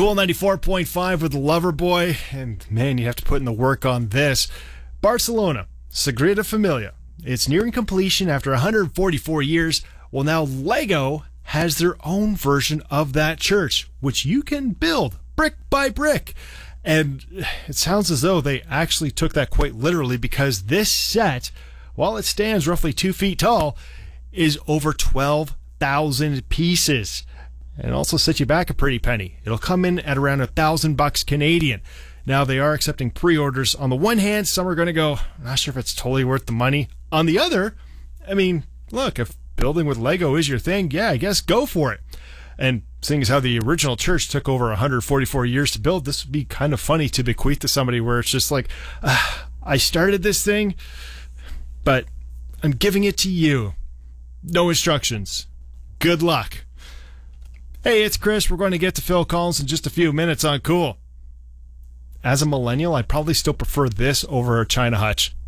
Cool 94.5 with the Lover Boy. And man, you have to put in the work on this. Barcelona, Sagrada Familia. It's nearing completion after 144 years. Well, now Lego has their own version of that church, which you can build brick by brick. And it sounds as though they actually took that quite literally, because this set, while it stands roughly 2 feet tall, is over 12,000 pieces. And it also sets you back a pretty penny. It'll come in at around $1,000 Canadian. Now, they are accepting pre-orders. On the one hand, some are going to go, I'm not sure if it's totally worth the money. On the other, I mean, look, if building with Lego is your thing, yeah, I guess go for it. And seeing as how the original church took over 144 years to build, this would be kind of funny to bequeath to somebody where it's just like, I started this thing, but I'm giving it to you. No instructions. Good luck. Hey, it's Chris. We're going to get to Phil Collins in just a few minutes on Cool. As a millennial, I'd probably still prefer this over a China Hutch.